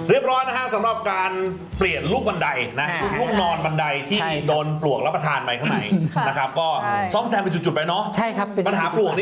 เรียบร้อยนะฮะสำหรับการเปลี่ยนลูกบันไดนะลูกนอนบันไดที่โดนปลวกรับประทานไปข้างในนะครับก็ซ่อมแซมเป็นจุดๆไปเนาะใช่ครับปัญหาปลวก